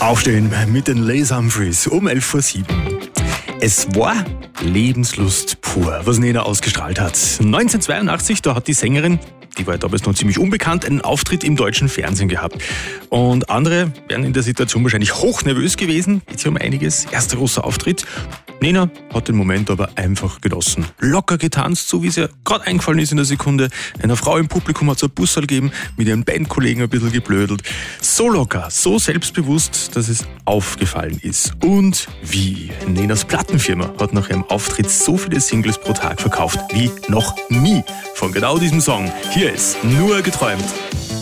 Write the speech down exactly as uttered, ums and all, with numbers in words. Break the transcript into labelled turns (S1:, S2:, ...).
S1: Aufstehen mit den Les Humphreys um elf vor sieben. Es war Lebenslust pur, was Nena ausgestrahlt hat. neunzehnhundertzweiundachtzig, da hat die Sängerin, die war ja damals noch ziemlich unbekannt, einen Auftritt im deutschen Fernsehen gehabt. Und andere wären in der Situation wahrscheinlich hochnervös gewesen. Geht hier um einiges. Erster großer Auftritt. Nena hat den Moment aber einfach genossen. Locker getanzt, so wie es ihr gerade eingefallen ist in der Sekunde. Einer Frau im Publikum hat es ein Bussal gegeben, mit ihren Bandkollegen ein bisschen geblödelt. So locker, so selbstbewusst, dass es aufgefallen ist. Und wie? Nenas Plattenfirma hat nach ihrem Auftritt so viele Singles pro Tag verkauft wie noch nie. Von genau diesem Song. Hier ist Nur geträumt.